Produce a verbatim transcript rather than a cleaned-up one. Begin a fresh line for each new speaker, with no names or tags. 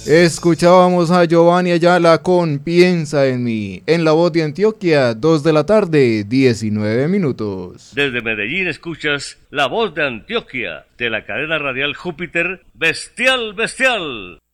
Escuchábamos a Giovanni Ayala con Piensa en mí, en La Voz de Antioquia, dos de la tarde, diecinueve minutos.
Desde Medellín escuchas La Voz de Antioquia, de la cadena radial Júpiter, Bestial Bestial.